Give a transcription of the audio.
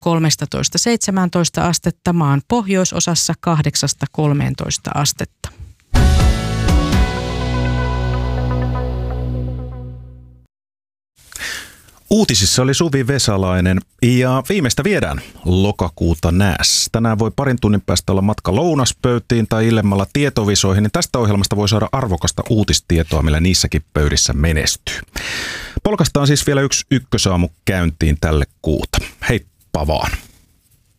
13–17 astetta, maan pohjoisosassa 8–13 astetta. Uutisissa oli Suvi Vesalainen ja viimeistä viedään lokakuuta nääs. Tänään voi parin tunnin päästä olla matka lounaspöytiin tai illemmalla tietovisoihin, niin tästä ohjelmasta voi saada arvokasta uutistietoa, millä niissäkin pöydissä menestyy. Polkastaan siis vielä yksi ykkösaamu käyntiin tälle kuuta. Heippa vaan!